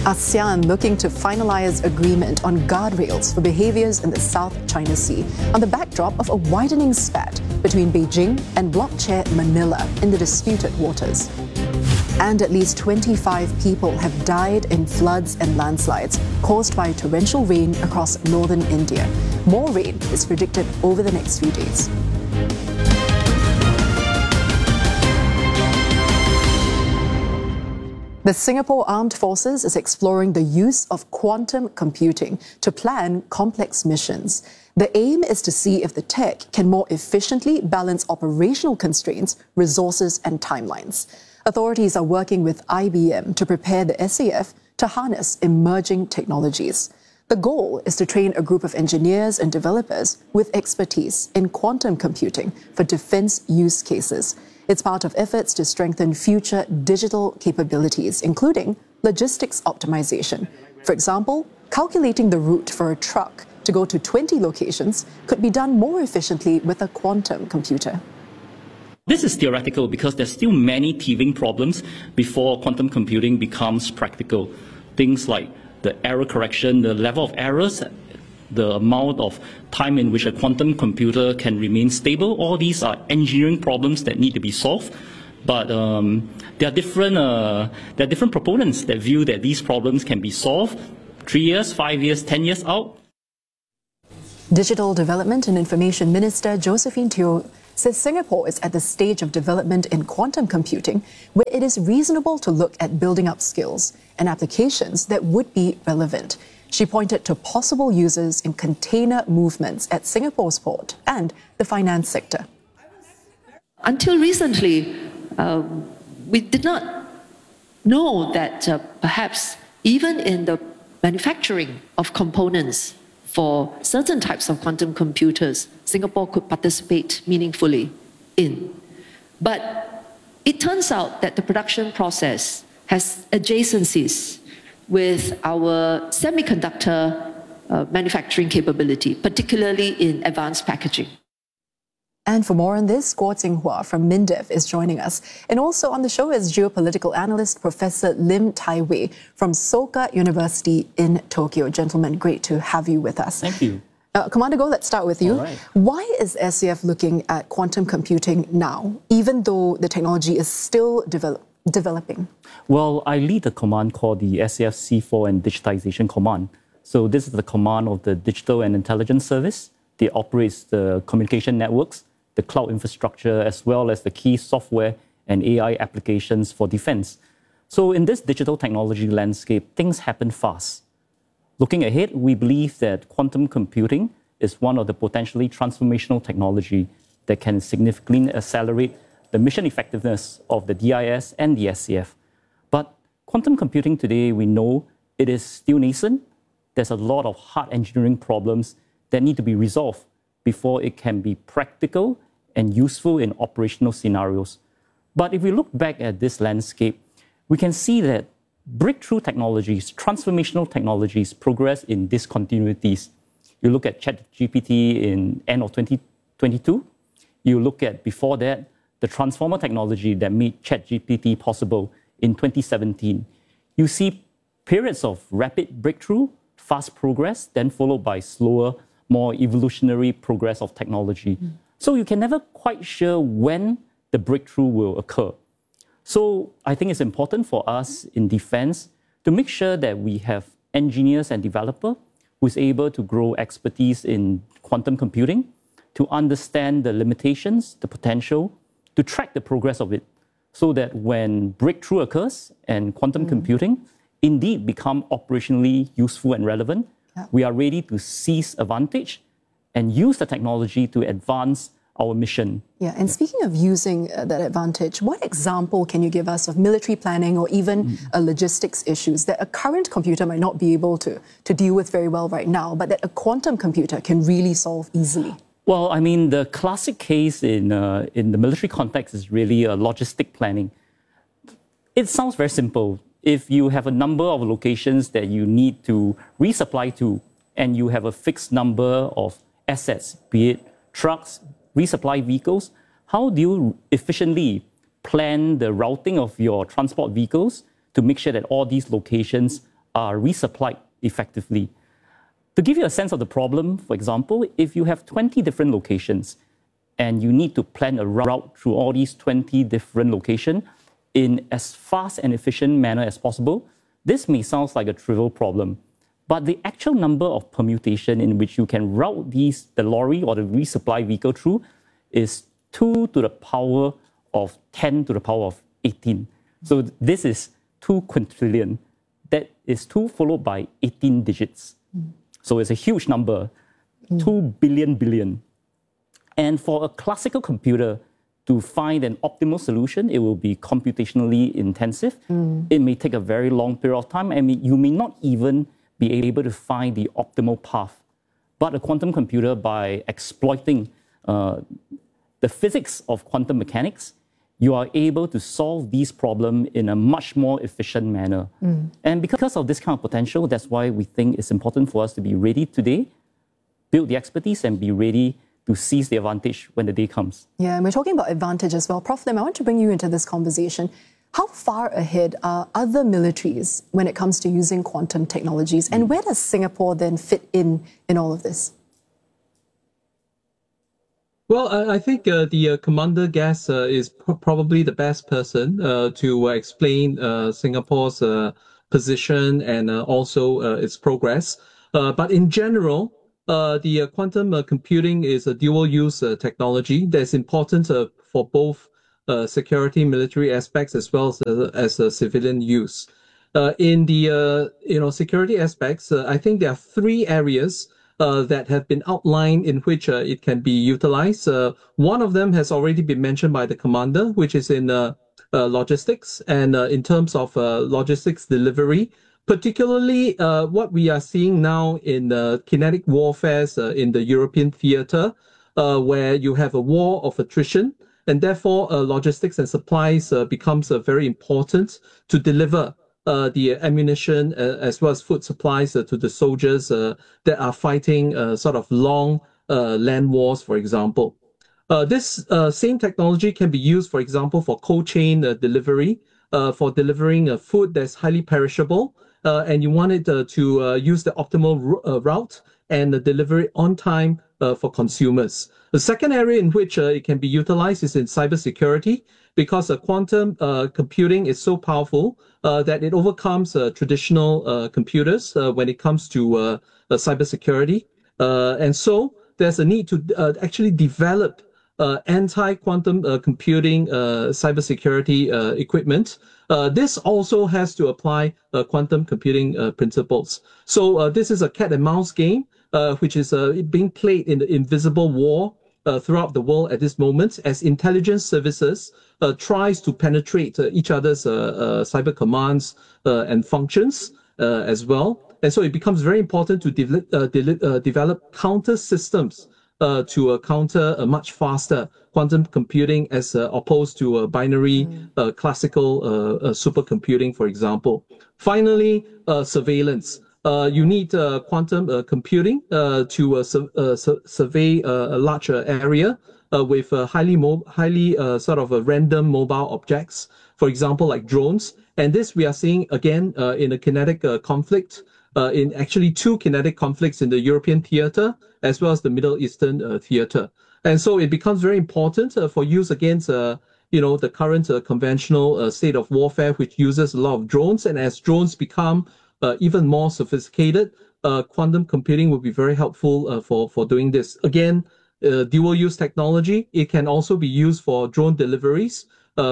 ASEAN looking to finalize agreement on guardrails for behaviors in the South China Sea on the backdrop of a widening spat between Beijing and bloc chair Manila in the disputed waters. And at least 25 people have died in floods and landslides caused by torrential rain across northern India. More rain is predicted over the next few days. The Singapore Armed Forces is exploring the use of quantum computing to plan complex missions. The aim is to see if the tech can more efficiently balance operational constraints, resources, and timelines. Authorities are working with IBM to prepare the SAF to harness emerging technologies. The goal is to train a group of engineers and developers with expertise in quantum computing for defense use cases. It's part of efforts to strengthen future digital capabilities, including logistics optimization. For example, calculating the route for a truck to go to 20 locations could be done more efficiently with a quantum computer. This is theoretical because there's still many teething problems before quantum computing becomes practical. Things like the error correction, the level of errors, the amount of time in which a quantum computer can remain stable. All these are engineering problems that need to be solved. But there are different proponents that view that these problems can be solved 3 years, 5 years, 10 years out. Digital Development and Information Minister Josephine Teo says Singapore is at the stage of development in quantum computing where it is reasonable to look at building up skills and applications that would be relevant. She pointed to possible uses in container movements at Singapore's port and the finance sector. Until recently, we did not know that perhaps even in the manufacturing of components for certain types of quantum computers, Singapore could participate meaningfully in. But it turns out that the production process has adjacencies with our semiconductor manufacturing capability, particularly in advanced packaging. And for more on this, Guo Jinghua from MINDEF is joining us. And also on the show is geopolitical analyst Professor Lim Tai Wei from Soka University in Tokyo. Gentlemen, great to have you with us. Thank you. Commander Goh, let's start with you. All right. Why is SAF looking at quantum computing now, even though the technology is still developing? Well, I lead a command called the SAF C4 and Digitization Command. So this is the command of the Digital and Intelligence Service. It operates the communication networks, the cloud infrastructure, as well as the key software and AI applications for defense. So in this digital technology landscape, things happen fast. Looking ahead, we believe that quantum computing is one of the potentially transformational technology that can significantly accelerate the mission effectiveness of the DIS and the SAF. But quantum computing today, we know it is still nascent. There's a lot of hard engineering problems that need to be resolved before it can be practical and useful in operational scenarios. But if we look back at this landscape, we can see that breakthrough technologies, transformational technologies progress in discontinuities. You look at ChatGPT in end of 2022. You look at, before that, the transformer technology that made ChatGPT possible in 2017. You see periods of rapid breakthrough, fast progress, then followed by slower, more evolutionary progress of technology. So you can never quite sure when the breakthrough will occur. So I think it's important for us in defense to make sure that we have engineers and developers who is able to grow expertise in quantum computing, to understand the limitations, the potential, to track the progress of it, so that when breakthrough occurs and quantum computing indeed become operationally useful and relevant, we are ready to seize advantage and use the technology to advance our mission. Yeah, and speaking of using that advantage, what example can you give us of military planning or even logistics issues that a current computer might not be able to deal with very well right now, but that a quantum computer can really solve easily? Well, I mean, the classic case in the military context is really logistic planning. It sounds very simple. If you have a number of locations that you need to resupply to, and you have a fixed number of assets, be it trucks, resupply vehicles, how do you efficiently plan the routing of your transport vehicles to make sure that all these locations are resupplied effectively. To give you a sense of the problem, for example, if you have 20 different locations and you need to plan a route through all these 20 different locations in as fast and efficient manner as possible, this may sound like a trivial problem. But the actual number of permutation in which you can route the lorry or the resupply vehicle through is 2 to the power of 10 to the power of 18. So this is 2 quintillion. That is 2 followed by 18 digits. So it's a huge number, 2 billion. And for a classical computer to find an optimal solution, it will be computationally intensive. It may take a very long period of time, and you may not even be able to find the optimal path. But a quantum computer, by exploiting the physics of quantum mechanics, you are able to solve these problems in a much more efficient manner. And because of this kind of potential, that's why we think it's important for us to be ready today, build the expertise, and be ready to seize the advantage when the day comes. Yeah, and we're talking about advantage as well. Prof. Lim, I want to bring you into this conversation. How far ahead are other militaries when it comes to using quantum technologies? And where does Singapore then fit in all of this? Well, I think the Commander Guest is probably the best person to explain Singapore's position and also its progress. But in general, the quantum computing is a dual-use technology that's important for both security, military aspects as well as civilian use. In the security aspects, I think there are 3 areas that have been outlined in which it can be utilized. One of them has already been mentioned by the commander, which is in logistics and in terms of logistics delivery, particularly what we are seeing now in kinetic warfare in the European theater, where you have a war of attrition, and therefore logistics and supplies becomes very important to deliver the ammunition as well as food supplies to the soldiers that are fighting sort of long land wars, for example. This same technology can be used, for example, for cold chain delivery, for delivering food that's highly perishable, and you want it to use the optimal route and deliver it on time for consumers. The second area in which it can be utilized is in cybersecurity, because quantum computing is so powerful that it overcomes traditional computers when it comes to cybersecurity. And so there's a need to actually develop anti-quantum computing cybersecurity equipment. This also has to apply quantum computing principles. So this is a cat and mouse game, which is being played in the invisible war throughout the world at this moment, as intelligence services tries to penetrate each other's cyber commands and functions as well. And so it becomes very important to develop counter systems to counter a much faster quantum computing as opposed to binary classical supercomputing, for example. Finally, surveillance. You need quantum computing to survey a larger area with highly sort of random mobile objects, for example, like drones. And this we are seeing again in a kinetic conflict, in actually 2 kinetic conflicts in the European theater as well as the Middle Eastern theater. And so it becomes very important for use against the current conventional state of warfare, which uses a lot of drones. And as drones become even more sophisticated, quantum computing will be very helpful for doing this. Again, dual-use technology. It can also be used for drone deliveries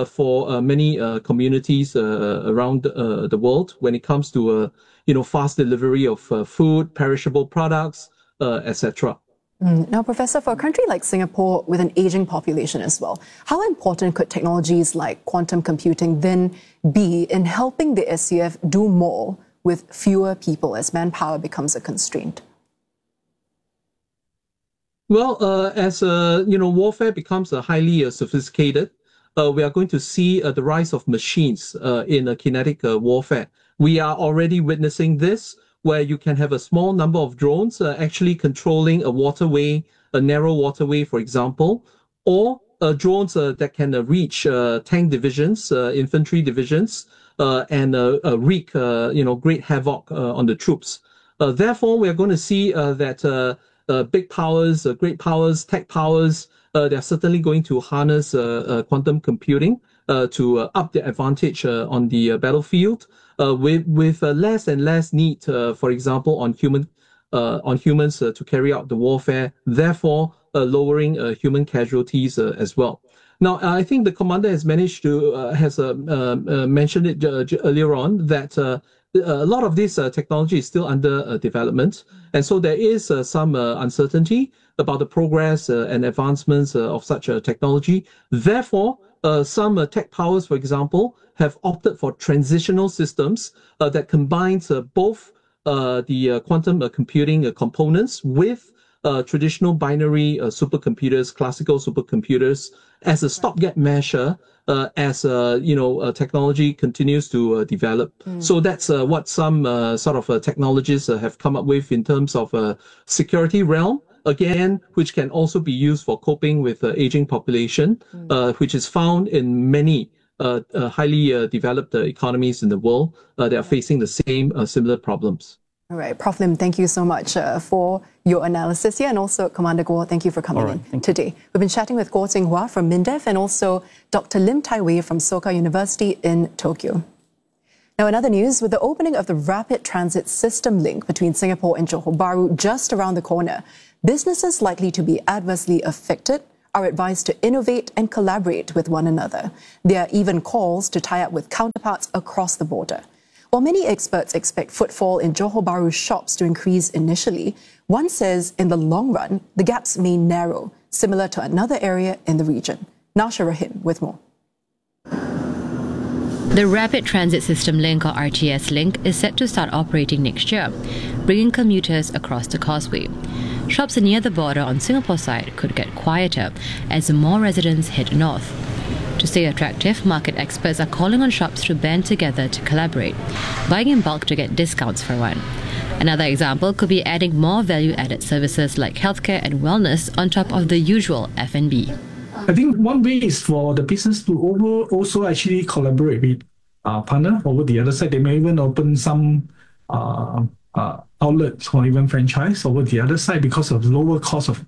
for many communities around the world when it comes to fast delivery of food, perishable products, etc. Now, Professor, for a country like Singapore with an aging population as well, how important could technologies like quantum computing then be in helping the SCF do more with fewer people as manpower becomes a constraint? Well, as warfare becomes highly sophisticated, we are going to see the rise of machines in kinetic warfare. We are already witnessing this, where you can have a small number of drones actually controlling a waterway, a narrow waterway, for example, or drones that can reach tank divisions, infantry divisions, and wreak great havoc on the troops. Therefore, we are going to see that big powers, great powers, tech powers, they're certainly going to harness quantum computing to up their advantage on the battlefield, with less and less need, for example, on humans to carry out the warfare, therefore lowering human casualties as well. Now, I think the commander has managed to mentioned it earlier on that a lot of this technology is still under development, and so there is some uncertainty about the progress and advancements of such technology. Therefore, some tech powers, for example, have opted for transitional systems that combines both the quantum computing components with traditional binary supercomputers, classical supercomputers, as a stopgap measure as technology continues to develop. So that's what some sort of technologists have come up with in terms of security realm, again, which can also be used for coping with aging population, which is found in many highly developed economies in the world that are facing the same similar problems. All right, Prof. Lim, thank you so much for your analysis here, and also Commander Guo, thank you for coming in today. We've been chatting with Guo Tsinghua from MINDEF and also Dr. Lim Tai Wei from Soka University in Tokyo. Now, in other news, with the opening of the rapid transit system link between Singapore and Johor Bahru just around the corner, businesses likely to be adversely affected are advised to innovate and collaborate with one another. There are even calls to tie up with counterparts across the border. While many experts expect footfall in Johor Bahru shops to increase initially, one says in the long run, the gaps may narrow, similar to another area in the region. Nasha Rahim with more. The Rapid Transit System Link, or RTS Link, is set to start operating next year, bringing commuters across the causeway. Shops near the border on Singapore's side could get quieter as more residents head north. To stay attractive, market experts are calling on shops to band together to collaborate, buying in bulk to get discounts for one. Another example could be adding more value-added services like healthcare and wellness on top of the usual F&B. I think one way is for the business to also actually collaborate with partner over the other side. They may even open some outlets or even franchise over the other side because of lower cost of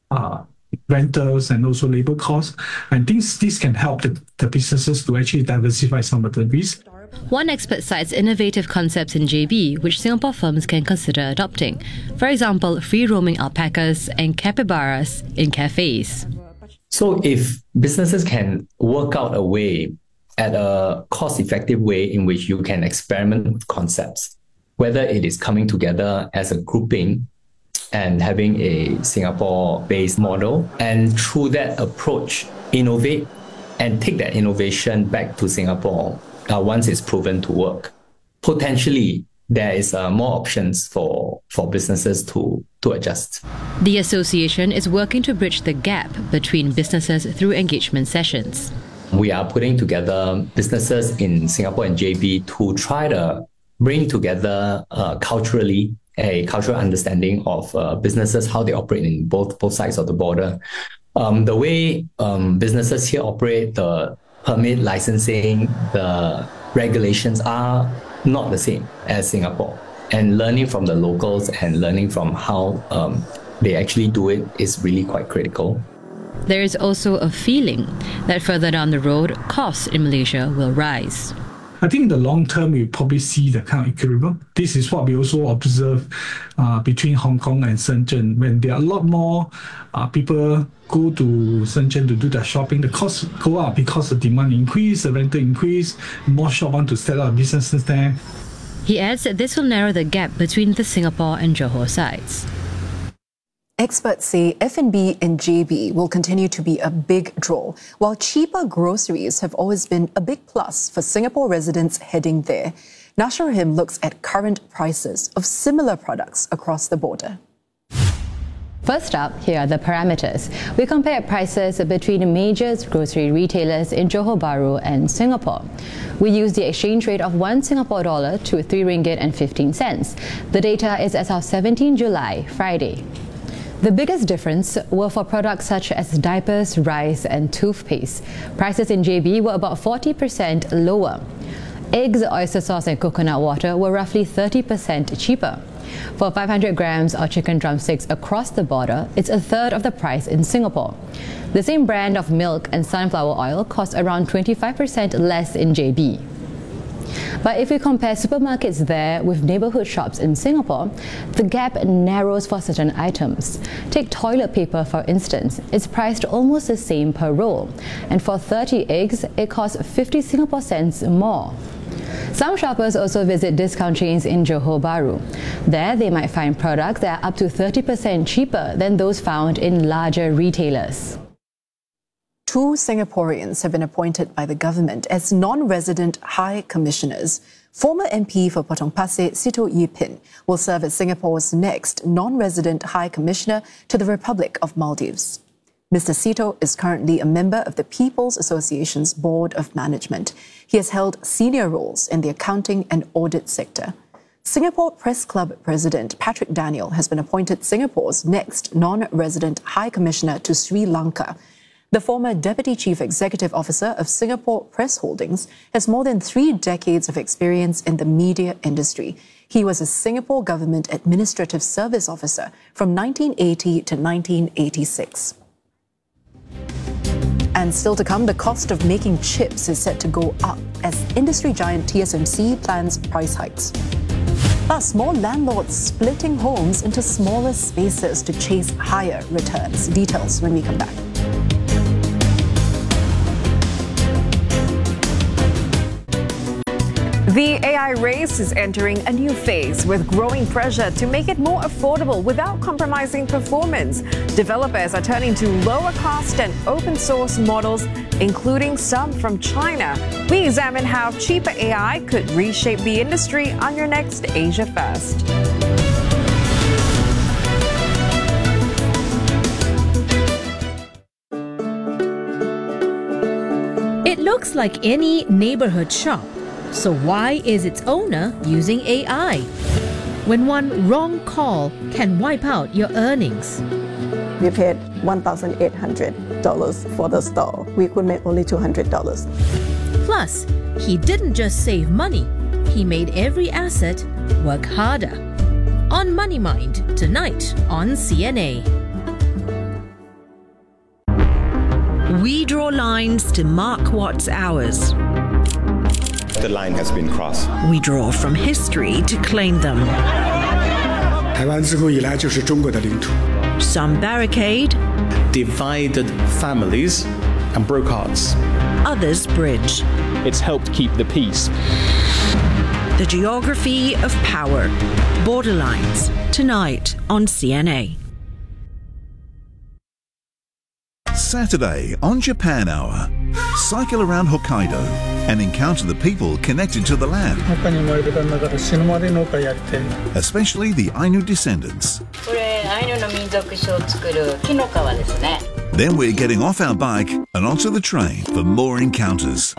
rentals and also labor costs. And this can help the businesses to actually diversify some of the risk. One expert cites innovative concepts in JB, which Singapore firms can consider adopting. For example, free-roaming alpacas and capybaras in cafes. So if businesses can work out a way, at a cost-effective way in which you can experiment with concepts, whether it is coming together as a grouping and having a Singapore-based model, and through that approach, innovate and take that innovation back to Singapore once it's proven to work. Potentially, there is more options for businesses to adjust. The association is working to bridge the gap between businesses through engagement sessions. We are putting together businesses in Singapore and JB to try to bring together culturally a cultural understanding of businesses, how they operate in both sides of the border. The way businesses here operate, the permit licensing, the regulations are not the same as Singapore. And learning from the locals and learning from how they actually do it is really quite critical. There is also a feeling that further down the road, costs in Malaysia will rise. I think in the long term, we probably see the kind of equilibrium. This is what we also observe between Hong Kong and Shenzhen. When there are a lot more people go to Shenzhen to do their shopping, the costs go up because the demand increase, the rental increase, more shop want to set up businesses there. He adds that this will narrow the gap between the Singapore and Johor sides. Experts say F&B in JB will continue to be a big draw, while cheaper groceries have always been a big plus for Singapore residents heading there. Nasha Rahim looks at current prices of similar products across the border. First up, here are the parameters. We compare prices between major grocery retailers in Johor Bahru and Singapore. We use the exchange rate of 1 Singapore dollar to 3 ringgit and 15 cents. The data is as of 17 July, Friday. The biggest difference were for products such as diapers, rice and toothpaste. Prices in JB were about 40% lower. Eggs, oyster sauce and coconut water were roughly 30% cheaper. For 500 grams of chicken drumsticks across the border, it's a third of the price in Singapore. The same brand of milk and sunflower oil costs around 25% less in JB. But if we compare supermarkets there with neighborhood shops in Singapore, the gap narrows for certain items. Take toilet paper, for instance. It's priced almost the same per roll. And for 30 eggs, it costs 50 Singapore cents more. Some shoppers also visit discount chains in Johor Bahru. There, they might find products that are up to 30% cheaper than those found in larger retailers. 2 Singaporeans have been appointed by the government as non-resident High Commissioners. Former MP for Potong Pasir, Sitoh Yee Pin, will serve as Singapore's next non-resident High Commissioner to the Republic of Maldives. Mr. Sitoh is currently a member of the People's Association's Board of Management. He has held senior roles in the accounting and audit sector. Singapore Press Club President Patrick Daniel has been appointed Singapore's next non-resident High Commissioner to Sri Lanka. The former Deputy Chief Executive Officer of Singapore Press Holdings has more than 3 decades of experience in the media industry. He was a Singapore Government Administrative Service Officer from 1980 to 1986. And still to come, the cost of making chips is set to go up as industry giant TSMC plans price hikes. Plus, more landlords splitting homes into smaller spaces to chase higher returns. Details when we come back. The AI race is entering a new phase with growing pressure to make it more affordable without compromising performance. Developers are turning to lower cost and open source models, including some from China. We examine how cheaper AI could reshape the industry on your next Asia First. It looks like any neighborhood shop. So why is its owner using AI? When one wrong call can wipe out your earnings. We paid $1,800 for the store. We could make only $200. Plus, he didn't just save money, he made every asset work harder. On Money Mind, tonight on CNA. We draw lines to mark what's ours. The line has been crossed. We draw from history to claim them. 台湾自古以来就是中国的领土。 Some barricade, divided families and broke hearts. Others bridge. It's helped keep the peace. The geography of power. Borderlines. Tonight on CNA. Saturday on Japan Hour. Cycle around Hokkaido and encounter the people connected to the land. Especially the Ainu descendants. Then we're getting off our bike and onto the train for more encounters.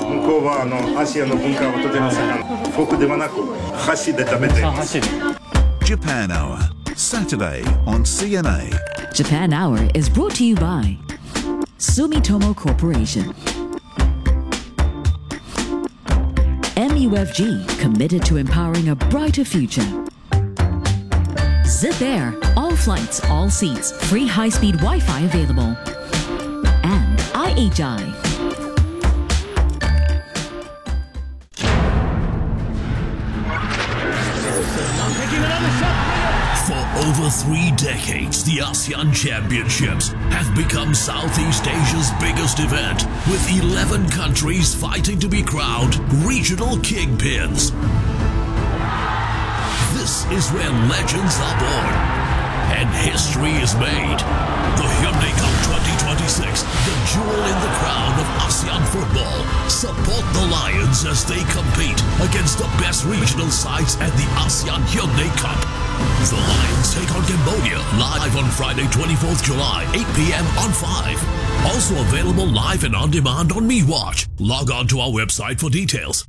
Japan Hour, Saturday on CNA. Japan Hour is brought to you by Sumitomo Corporation. MUFG, committed to empowering a brighter future. Zip Air, all flights, all seats, free high-speed Wi-Fi available. And IHI. For over 3 decades, the ASEAN Championships have become Southeast Asia's biggest event, with 11 countries fighting to be crowned regional kingpins. This is where legends are born and history is made. The Hyundai Cup 2026, the jewel in the crown of ASEAN football. Support the Lions as they compete against the best regional sides at the ASEAN Hyundai Cup. The Lions take on Cambodia live on Friday, 24th July, 8 p.m. on 5. Also available live and on demand on MeWatch. Log on to our website for details.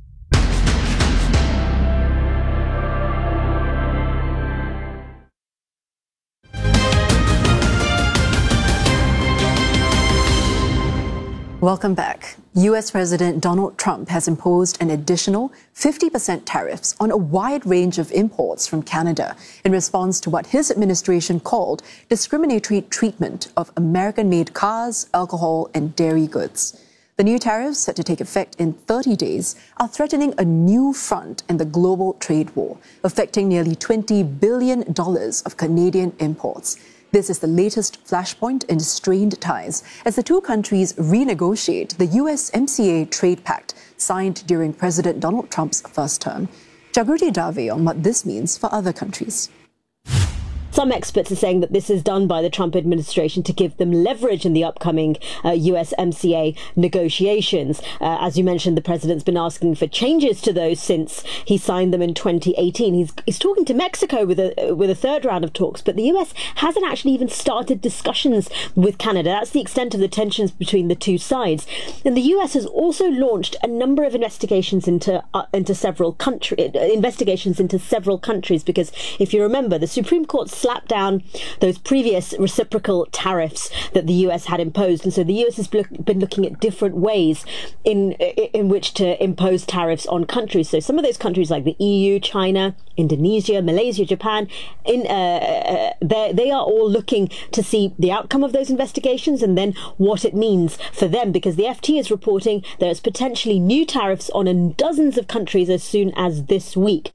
Welcome back. US President Donald Trump has imposed an additional 50% tariffs on a wide range of imports from Canada in response to what his administration called discriminatory treatment of American-made cars, alcohol, and dairy goods. The new tariffs, set to take effect in 30 days, are threatening a new front in the global trade war, affecting nearly $20 billion of Canadian imports. This is the latest flashpoint in strained ties as the two countries renegotiate the USMCA trade pact signed during President Donald Trump's first term. Jagruti Dave on what this means for other countries. Some experts are saying that this is done by the Trump administration to give them leverage in the upcoming USMCA negotiations. As you mentioned, the president's been asking for changes to those since he signed them in 2018. He's talking to Mexico with a third round of talks, but the US hasn't actually even started discussions with Canada. That's the extent of the tensions between the two sides. And the US has also launched a number of investigations into several countries, because if you remember, the Supreme Court slapped down those previous reciprocal tariffs that the US had imposed, and so the US has been looking at different ways in which to impose tariffs on countries. So some of those countries like the EU, China, Indonesia, Malaysia, Japan, they are all looking to see the outcome of those investigations and then what it means for them, because the FT is reporting there's potentially new tariffs on dozens of countries as soon as this week.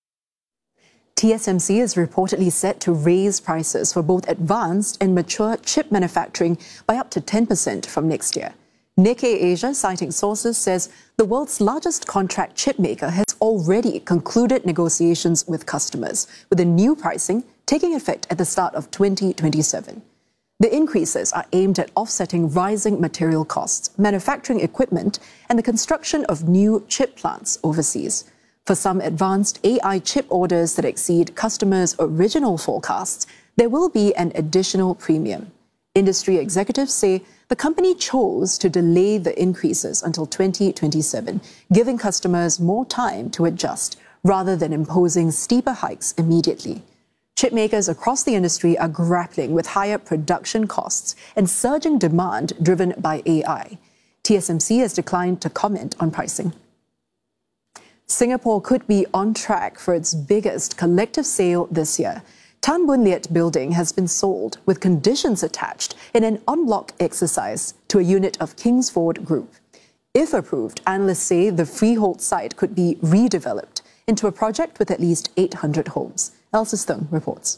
TSMC is reportedly set to raise prices for both advanced and mature chip manufacturing by up to 10% from next year. Nikkei Asia, citing sources, says the world's largest contract chip maker has already concluded negotiations with customers, with the new pricing taking effect at the start of 2027. The increases are aimed at offsetting rising material costs, manufacturing equipment, and the construction of new chip plants overseas. For some advanced AI chip orders that exceed customers' original forecasts, there will be an additional premium. Industry executives say the company chose to delay the increases until 2027, giving customers more time to adjust rather than imposing steeper hikes immediately. Chip makers across the industry are grappling with higher production costs and surging demand driven by AI. TSMC has declined to comment on pricing. Singapore could be on track for its biggest collective sale this year. Tan Boon Liat building has been sold with conditions attached in an en bloc exercise to a unit of Kingsford Group. If approved, analysts say the freehold site could be redeveloped into a project with at least 800 homes. Elsa Stung reports.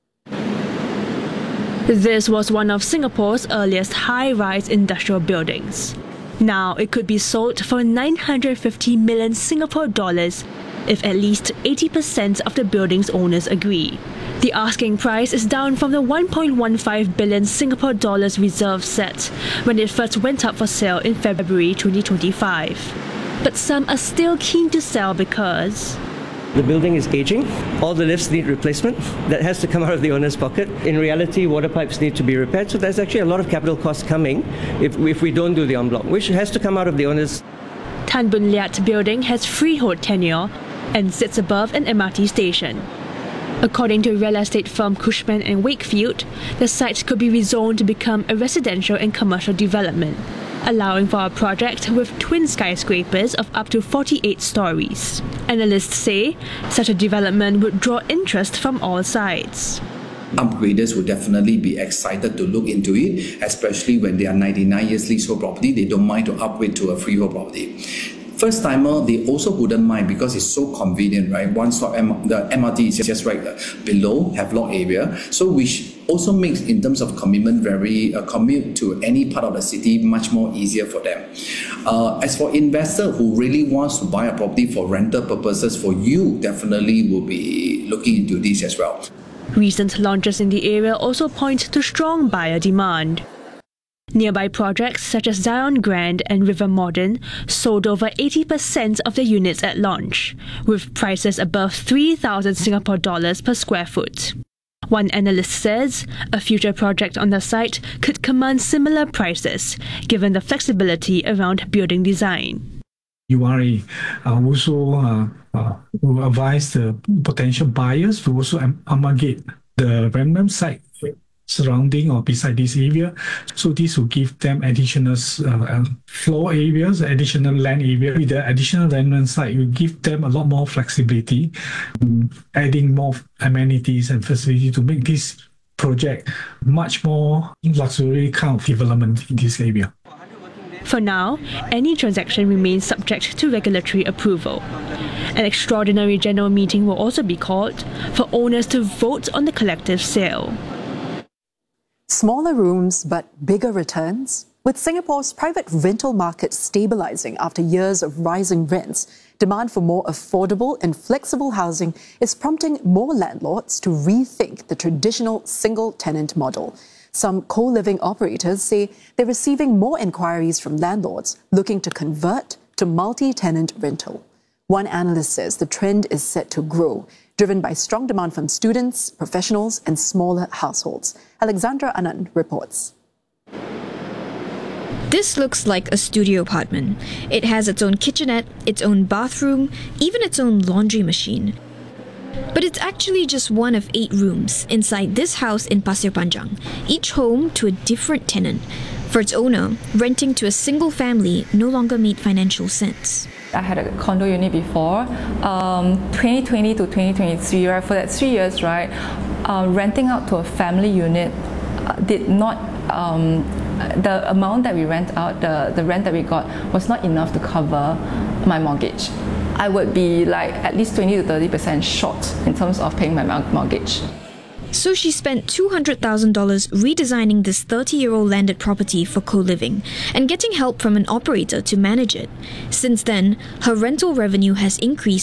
This was one of Singapore's earliest high-rise industrial buildings. Now it could be sold for 950 million Singapore dollars if at least 80% of the building's owners agree. The asking price is down from the 1.15 billion Singapore dollars reserve set when it first went up for sale in February 2025. But some are still keen to sell because the building is aging. All the lifts need replacement. That has to come out of the owner's pocket. In reality, water pipes need to be repaired. So there's actually a lot of capital costs coming if we don't do the en bloc, which has to come out of the owner's. Tan Boon Liat building has freehold tenure and sits above an MRT station. According to real estate firm Cushman & Wakefield, the site could be rezoned to become a residential and commercial development, allowing for a project with twin skyscrapers of up to 48 stories. Analysts say such a development would draw interest from all sides. Upgraders would definitely be excited to look into it, especially when they are 99 years leasehold property. They don't mind to upgrade to a freehold property. First timer, they also wouldn't mind because it's so convenient, right? One stop, the MRT is just right below, Havelock area. So which also makes, in terms of commitment, commute to any part of the city much more easier for them. As for investor who really wants to buy a property for rental purposes, for you definitely will be looking into this as well. Recent launches in the area also point to strong buyer demand. Nearby projects such as Zion Grand and River Modern sold over 80% of the units at launch, with prices above 3,000 Singapore dollars per square foot. One analyst says a future project on the site could command similar prices, given the flexibility around building design. URA also advise the potential buyers to also amalgamate the random site surrounding or beside this area. So this will give them additional floor areas, additional land area. With the additional land site, it will give them a lot more flexibility, adding more amenities and facility to make this project much more luxury kind of development in this area. For now, any transaction remains subject to regulatory approval. An extraordinary general meeting will also be called for owners to vote on the collective sale. Smaller rooms but bigger returns? With Singapore's private rental market stabilizing after years of rising rents, demand for more affordable and flexible housing is prompting more landlords to rethink the traditional single-tenant model. Some co-living operators say they're receiving more inquiries from landlords looking to convert to multi-tenant rental. One analyst says the trend is set to grow, driven by strong demand from students, professionals, and smaller households. Alexandra Anand reports. This looks like a studio apartment. It has its own kitchenette, its own bathroom, even its own laundry machine. But it's actually just one of 8 rooms inside this house in Pasir Panjang, each home to a different tenant. For its owner, renting to a single family no longer made financial sense. I had a condo unit before, 2020 to 2023, right? For that 3 years, right, renting out to a family unit did not, the amount that we rent out, the rent that we got was not enough to cover my mortgage. I would be like at least 20 to 30% short in terms of paying my mortgage. So she spent $200,000 redesigning this 30-year-old landed property for co-living and getting help from an operator to manage it. Since then, her rental revenue has increased